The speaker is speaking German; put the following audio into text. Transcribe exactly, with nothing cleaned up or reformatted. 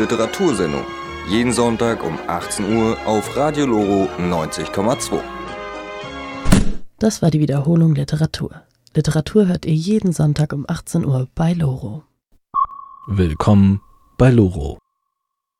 Literatursendung. Jeden Sonntag um achtzehn Uhr auf Radio Loro neunzig Komma zwei. Das war die Wiederholung Literatur. Literatur hört ihr jeden Sonntag um achtzehn Uhr bei Loro. Willkommen bei Loro.